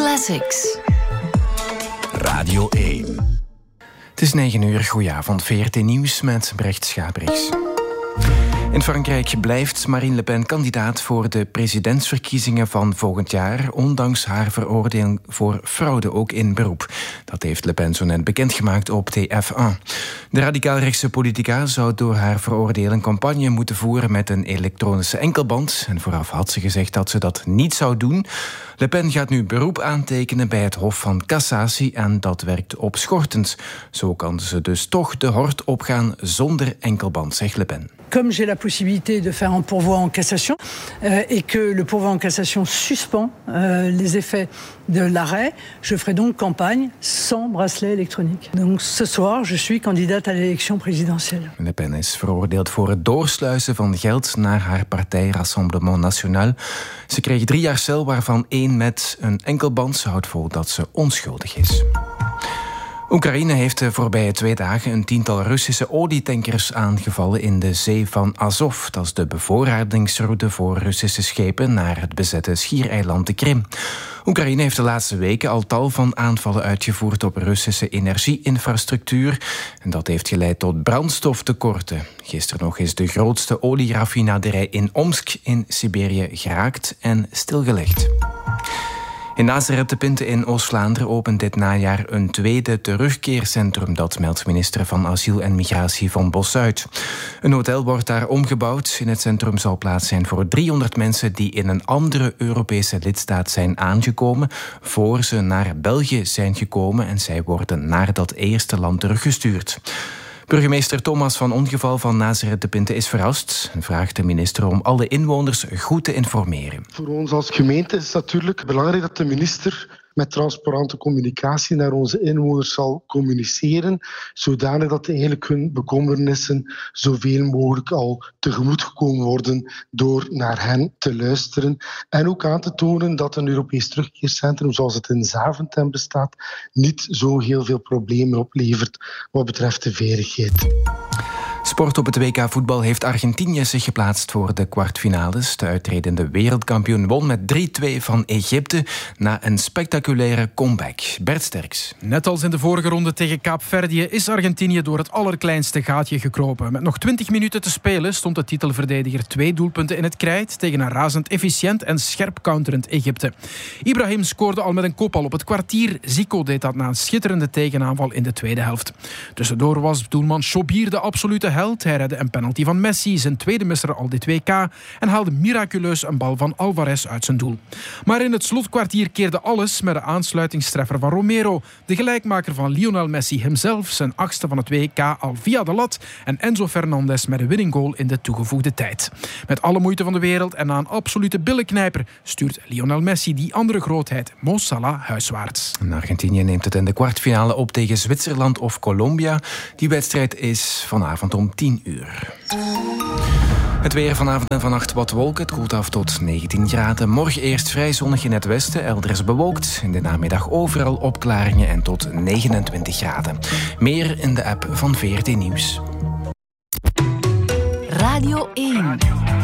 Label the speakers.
Speaker 1: Classics.
Speaker 2: Radio 1. Het is 9:00, goedenavond, VRT Nieuws met Brecht Schabriks. In Frankrijk blijft Marine Le Pen kandidaat voor de presidentsverkiezingen van volgend jaar, ondanks haar veroordeling voor fraude, ook in beroep. Dat heeft Le Pen zo net bekendgemaakt op TF1. De radicaal-rechtse politica zou door haar veroordeling campagne moeten voeren met een elektronische enkelband. En vooraf had ze gezegd dat ze dat niet zou doen. Le Pen gaat nu beroep aantekenen bij het Hof van Cassatie en dat werkt opschortend. Zo kan ze dus toch de hort opgaan zonder enkelband, zegt Le Pen.
Speaker 3: Comme j'ai la possibilité de faire un pourvoi en cassation et que le pourvoi en cassation suspend les effets de l'arrêt, je ferai donc campagne sans bracelet électronique. Donc ce soir, je suis candidate à l'élection présidentielle.
Speaker 2: Le Pen is veroordeeld voor het doorsluizen van geld naar haar partij Rassemblement National. Ze kreeg 3 jaar cel, waarvan 1 met een enkelband. Ze houdt vol dat ze onschuldig is. Oekraïne heeft de voorbije 2 dagen een 10-tal Russische olietankers aangevallen in de zee van Azov. Dat is de bevoorradingsroute voor Russische schepen naar het bezette schiereiland de Krim. Oekraïne heeft de laatste weken al tal van aanvallen uitgevoerd op Russische energieinfrastructuur. En dat heeft geleid tot brandstoftekorten. Gisteren nog is de grootste olieraffinaderij in Omsk in Siberië geraakt en stilgelegd. In Nazareth de Pinte in Oost-Vlaanderen opent dit najaar een tweede terugkeercentrum. Dat meldt minister van Asiel en Migratie Van Bossuit. Een hotel wordt daar omgebouwd. In het centrum zal plaats zijn voor 300 mensen die in een andere Europese lidstaat zijn aangekomen, voor ze naar België zijn gekomen en zij worden naar dat eerste land teruggestuurd. Burgemeester Thomas van Ongeval van Nazareth de Pinte is verrast en vraagt de minister om alle inwoners goed te informeren.
Speaker 4: Voor ons als gemeente is het natuurlijk belangrijk dat de minister met transparante communicatie naar onze inwoners zal communiceren, zodanig dat eigenlijk hun bekommernissen zoveel mogelijk al tegemoet gekomen worden door naar hen te luisteren. En ook aan te tonen dat een Europees terugkeercentrum zoals het in Zaventem bestaat niet zo heel veel problemen oplevert wat betreft de veiligheid.
Speaker 2: Sport op het WK voetbal heeft Argentinië zich geplaatst voor de kwartfinales. De uitredende wereldkampioen won met 3-2 van Egypte na een spectaculaire comeback. Bert Sterks.
Speaker 5: Net als in de vorige ronde tegen Kaapverdië is Argentinië door het allerkleinste gaatje gekropen. Met nog 20 minuten te spelen stond de titelverdediger 2 doelpunten in het krijt tegen een razend efficiënt en scherp counterend Egypte. Ibrahim scoorde al met een kopbal op het kwartier. Zico deed dat na een schitterende tegenaanval in de tweede helft. Tussendoor was doelman Chobir de absolute held. Hij redde een penalty van Messi, zijn tweede misser al dit WK, en haalde miraculeus een bal van Alvarez uit zijn doel. Maar in het slotkwartier keerde alles met de aansluitingstreffer van Romero, de gelijkmaker van Lionel Messi hemzelf, zijn 8e van het WK al via de lat, en Enzo Fernandez met een winning goal in de toegevoegde tijd. Met alle moeite van de wereld en na een absolute billenknijper stuurt Lionel Messi die andere grootheid, Mo Salah, huiswaarts.
Speaker 2: Argentinië neemt het in de kwartfinale op tegen Zwitserland of Colombia. Die wedstrijd is vanavond om 10 uur. Het weer vanavond en vannacht wat wolken. Het koelt af tot 19 graden. Morgen eerst vrij zonnig in het westen, elders bewolkt. In de namiddag overal opklaringen en tot 29 graden. Meer in de app van VRT Nieuws.
Speaker 1: Radio 1.